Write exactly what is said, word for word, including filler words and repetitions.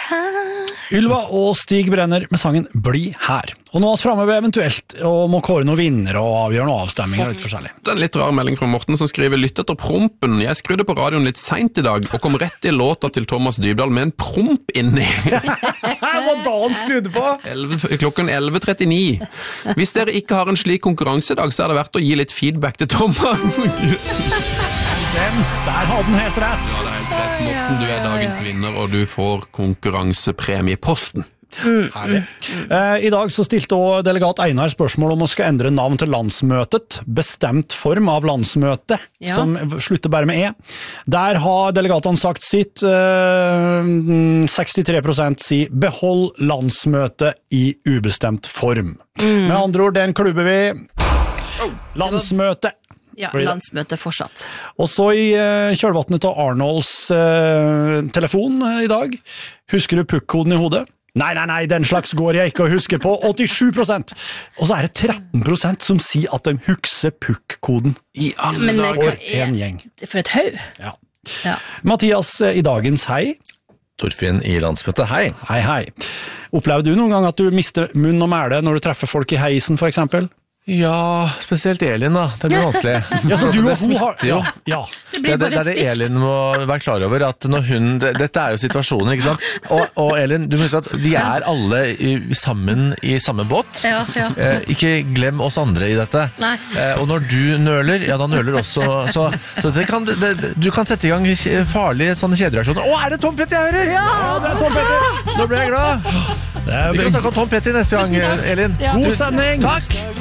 her. Ylva og Stig Brenner med sangen Bli her. Og nå er vi fremme ved eventuelt og må kåre noen vinner og avgjøre noen avstemninger litt forskjellig. Det er en litt rar melding fra Morten som skriver lytt etter prompen. Jeg skrudde på radioen litt sent i dag og kom rett i låta til Thomas Dybdahl med en promp inni. Hva da han skrudde på? Klokken elleve trettini. Hvis dere ikke har en slik konkurranse i dag, så er det verdt å gi litt feedback til Thomas. Den, der hadde han helt rett. Ja, det er helt rett. Morten, du er dagens vinner, og du får konkurransepremieposten. Mm, mm. Eh, I dag så stilte også delegat Einar spørsmål om å skal endre navn til landsmøtet, bestemt form av landsmøte, ja. Som slutter bare med E. Der har delegatene sagt sitt, eh, sekstitre prosent sier behold landsmøtet i ubestemt form. Mm. Med andre ord, den klubber vi. Landsmøte. Ja, landsmøte fortsatt. Og så i uh, kjølvattnet av Arnolds uh, telefon uh, i dag. Husker du puck-koden i hodet? Nei, nei, nei, den slags går jeg ikke å huske på. åttisju prosent. Og så er det tretten prosent som sier at de husker puck-koden. I alle Men, dager. En gjeng. For et haug. Ja. Ja. Mathias, uh, i dagens hei. Torfinn i landsmøtet, hei. Hei, hei. Opplevde du noen gang at du mister munn og mæle når du treffer folk i heisen, for eksempel? Ja, spesielt Elin da, det blir vanskelig. Ja, så du og det hun har... jo. Ja, ja. Det blir det, bare det, det er det Elin må være klar over, at når hun, det, dette er jo situasjoner, ikke sant? Og, og Elin, du må huske at de er alle i, sammen i samme båt. Ja, ja. Eh, ikke glem oss andre i dette. Nei. Eh, og når du nøler, ja da nøler også, så, så det kan, det, du kan sette i gang farlige sånne kjedereaksjoner. Å, er det Tom Petty jeg hører? Ja! Ja, det er Tom Petty! Nå ble jeg glad. Vi kan snakke om Tom Petty neste gang, Elin. God sending! Takk!